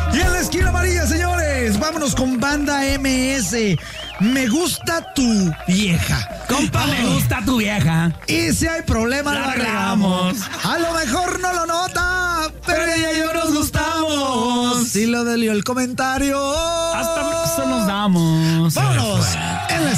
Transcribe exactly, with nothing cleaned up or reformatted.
Y en la esquina amarilla, señores, vámonos con Banda M S. Me gusta tu vieja. Compa, me gusta tu vieja. Y si hay problema, La lo arreglamos. A lo mejor no lo nota, pero ella y yo nos gustamos. Si lo delió el comentario. Hasta eso nos damos. ¡Vámonos!